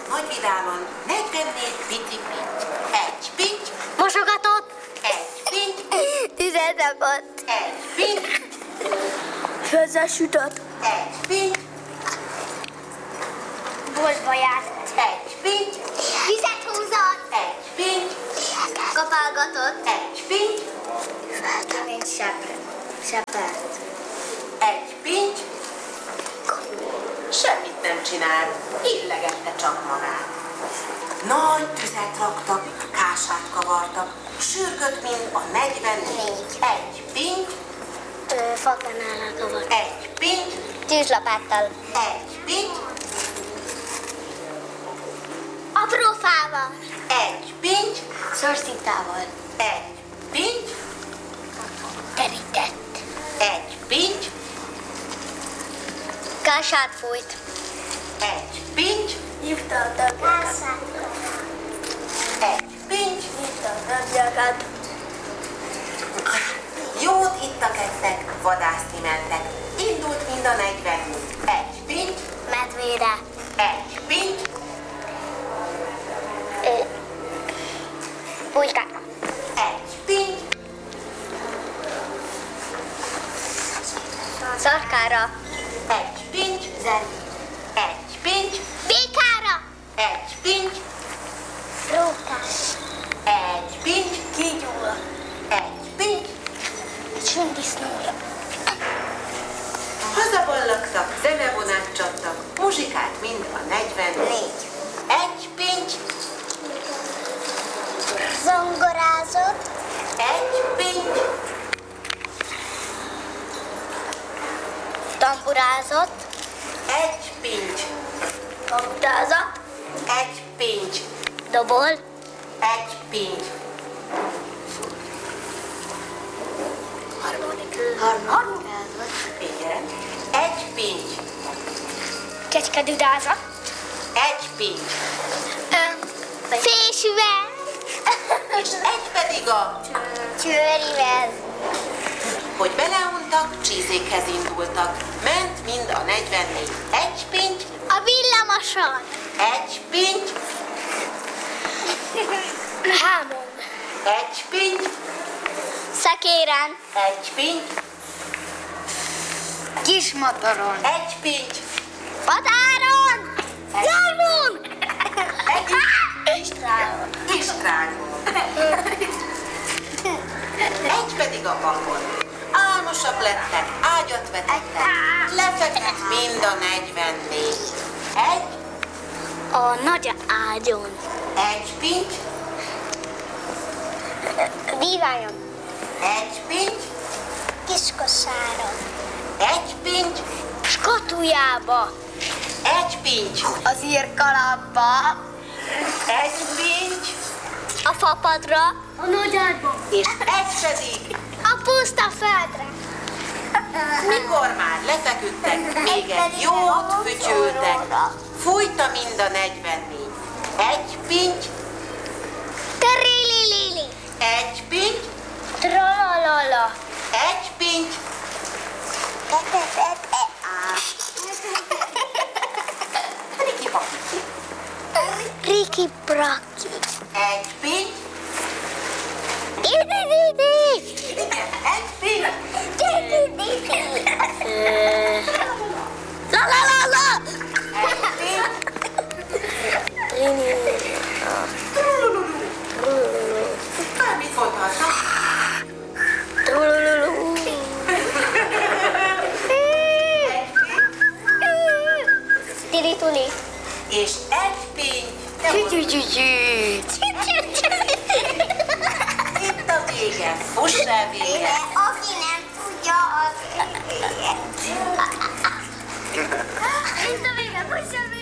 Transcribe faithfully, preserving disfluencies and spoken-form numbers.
nagy vidámon negyvennégy pici pinty. Egy pinty. Mosogatott. Egy pinty. Tüzet rakott. Egy pinty. Főzzel sütött. Egy pinty. Boltba járt. Egy pinty. Vizet húzott. Egy pinty. Kapálgatott. Egy pinty. Mint sepre. Sepert. Egy pinty. Semmit nem csinál, illegette csak magát. Nagy tüzet raktak, kását kavartak, sürgött, mint a negyvennégy. Egy pinty. Fakanállal kavart. Egy pinty. Tűzlapáttal. Egy pinty. Apró fával. Egy pinty. Szorszintával. Egy pinty. Terített. Egy pinty. Kását fújt. Egy pinty. Hívta a tagjakat. Egy pinty. Hívta a tagjakat. Jót ittak, ettek, vadászni mentek. Indult mind a negyvennégy. Egy pinty. Medvére. Egy pinty. Pulykára. Egy pinty. Szarkára. Egy pinty. Zerni. Egy pinty. Békára. Egy pinty. Rókás. Egy pinty. Kígyóra. Egy pinty. Sündisznóra. Hazaballagtak, zenevonát csaptak, muzsikált mind a negyvennégy. Egy pinty. Zongorázott. Egy pinty. Tamburázott. Egy pinty. Kamutázott. Egy pinty. Dobol. Egy pinty. Harmonikázott. Igen. Egy pinty. Kecskedüdázott. Egy pinty. Fésűvel. És egy pedig a... Csőrivel. Hogy beleuntak, csízékhez indultak. Ment mind a negyvennégy. Egy pinty. A villamoson. Egy pinty. Hámon. Egy pinty. Szekéren. Egy pinty. Kismotoron. Egy pinty. Patáron. Jajmon. Egy Istránon. Istránon. Egy pedig a pakon. Álmosak lettek, ágyat vetettek, lefeküdt mind a negyvennégy. Egy, A nagy ágyon. egy pinty, Bíványon. egy pinty, Kiskoszáron. egy pinty, Skatujába. egy pinty, Az írkalapba. egy pinty, A fapadra. A nagy ágyba. és egy pedig, A puszta földre. mikor már lefeküdtek, még egy jót fütyültek, fújta mind a negyvennégy. Egy pinty, Terililili. egy pinty, Tralalala. egy pinty, Riki Pakiki. Riki Braki. Egy pinty, Idididi. igen, egy pinty, Idididi. La la la la. egy pinty, bármit mondhatnak. Trulululu. Tirituli. És egy pinty, de most itt a vége, fuss el vége. Aki nem tudja, az vége. Itt a vége, fuss a vége.